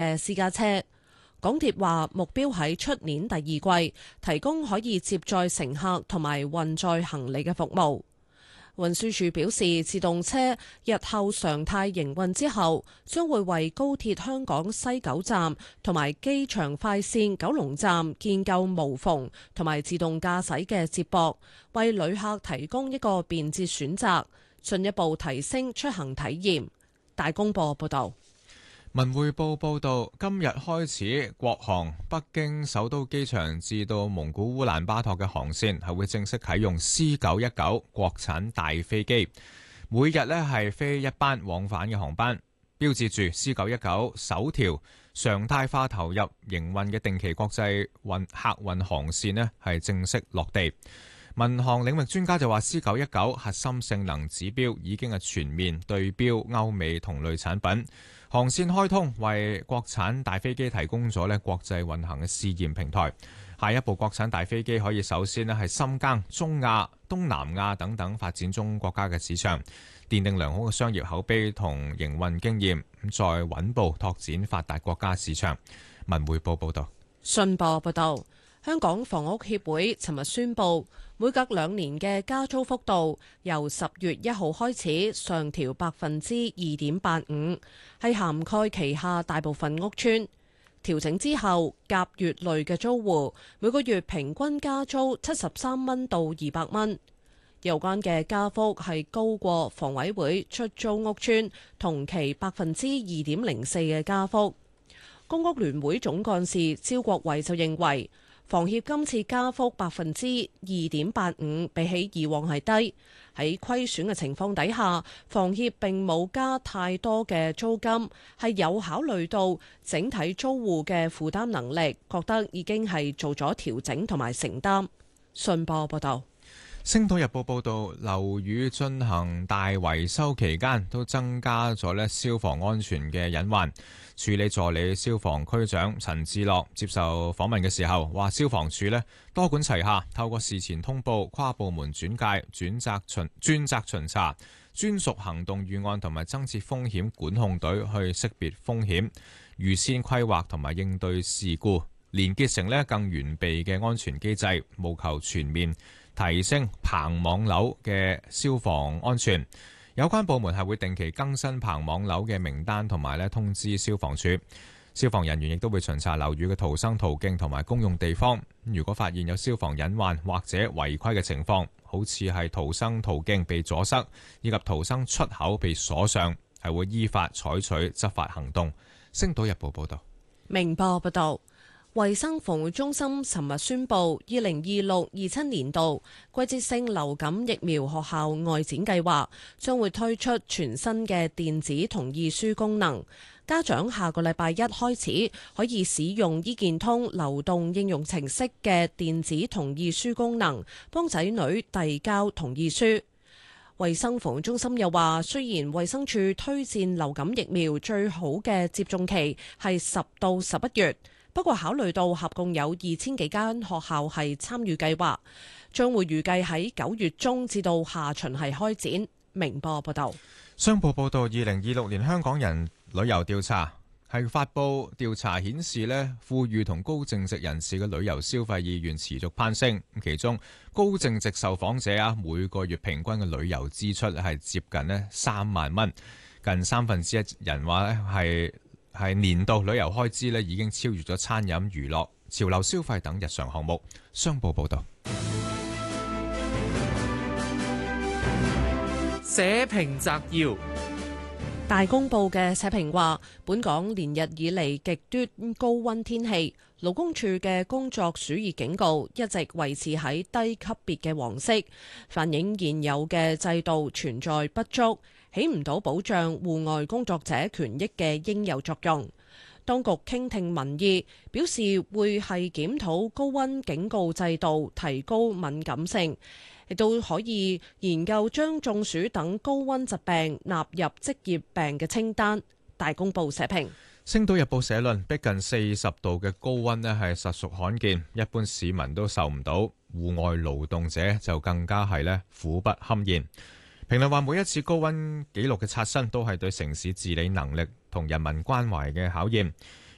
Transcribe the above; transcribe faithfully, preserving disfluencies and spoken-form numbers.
嘅私家車。港鐵話目標喺出年第二季提供可以接載乘客同埋運載行李嘅服務。運輸署表示，自動車日後常態營運之後，將會為高鐵香港西九站同埋機場快線九龍站建構無縫同埋自動駕駛嘅接駁，為旅客提供一個便捷選擇，進一步提升出行體驗。大公報報道。 文匯報報道，今日開始，國航北京首都機場至到蒙古烏蘭巴托嘅航線係會正式啟用 C 九一九國產大飛機，每日呢係飛一班往返嘅航班，標誌住 C 九一九首條常態化投入營運嘅定期國際運客運航線呢係正式落地。民航領域專家就話 C 九一九核心性能指標已經係全面對標歐美同類產品。航線開通為國產大飛機提供咗咧國際運行嘅試驗平台。下一步國產大飛機可以首先咧係深耕中亞、東南亞等等發展中國家嘅市場，奠定良好嘅商業口碑同營運經驗，再穩步拓展發達國家市場。文匯報報道。 信報報道。香港房屋協會尋日宣布，每隔兩年嘅加租幅度由十月一號開始上調百分之二點八五，係涵蓋旗下大部分屋邨。調整之後，甲乙類嘅租戶每個月平均加租七十三蚊到二百蚊。有關嘅加幅係高過房委會出租屋邨同期百分之二點零四嘅加幅。公屋聯會總幹事招國偉就認為，房協今次加幅百分之二點八五，比起以往係低。喺虧損嘅情況底下，房協並冇加太多嘅租金，係有考慮到整體租戶嘅負擔能力，覺得已經係做咗調整同埋承擔。信報報道。 星島日報報道，樓宇進行大維修期間，都增加咗咧消防安全嘅隱患。處理助理消防區長陳志樂接受訪問嘅時候話，消防處咧多管齊下，透過事前通報、跨部門轉介、轉責巡專責巡查、專屬行動預案同埋增設風險管控隊去識別風險、預先規劃同埋應對事故，連結成咧更完備嘅安全機制，務求全面提升棚網樓嘅消防安全。有關部門係會定期更新棚網樓嘅名單，同埋咧通知消防處。消防人員亦都會巡查樓宇嘅逃生途徑同埋公用地方。如果發現有消防隱患或者違規嘅情況，好似係逃生途徑被阻塞以及逃生出口被鎖上，係會依法採取執法行動。星島日報報道。 明報報道。衛生防護中心尋日宣布，二零二六二七年度季節性流感疫苗學校外展計劃將會推出全新嘅電子同意書功能。家長下個禮拜一開始可以使用醫健通流動應用程式嘅電子同意書功能，幫仔女遞交同意書。衛生防護中心又話，雖然衛生署推薦流感疫苗最好嘅接種期係十到十一月，不過考慮到合共有二千幾間學校係參與計劃，將會預計喺九月中至到下旬係開展。明報報道。 商報報道，二零二六年香港人旅遊調查係發布調查顯示呢，富裕同高淨值人士嘅旅遊消費意願持續攀升。其中高淨值受訪者啊，每個月平均嘅旅遊支出係接近呢三萬蚊，近三分之一人話呢係。係年度旅遊開支咧，已經超越咗餐飲、娛樂、潮流消費等日常項目。商報報道。 社評摘要。 大公報嘅社評話，本港連日以嚟極端高溫天氣，勞工處嘅工作暑熱警告一直維持喺低級別嘅黃色，反映現有嘅制度存在不足，起唔到保障戶外工作者權益嘅應有作用。當局傾聽民意，表示會係檢討高溫警告制度，提高敏感性，亦都可以研究將中暑等高溫疾病納入職業病嘅清單。大公報社評。 星島日報社論：逼近四十度嘅高溫呢係實屬罕見，一般市民都受唔到，戶外勞動者就更加係呢苦不堪言。評論話，每一次高溫紀錄嘅刷新都係對城市治理能力同人民關懷嘅考驗。